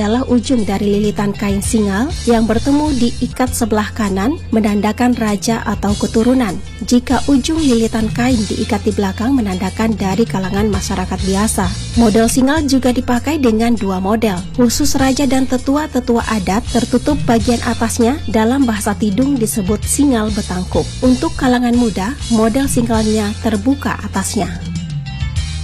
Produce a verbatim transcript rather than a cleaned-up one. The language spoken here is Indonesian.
adalah ujung dari lilitan kain singal yang bertemu di ikat sebelah kanan menandakan raja atau keturunan. Jika ujung lilitan kain diikat di belakang menandakan dari kalangan masyarakat biasa. Model singal juga dipakai dengan dua model. Khusus raja dan tetua-tetua adat tertutup bagian atasnya, dalam bahasa Tidung disebut singal betangkup. Untuk kalangan muda, model singalnya terbuka atasnya.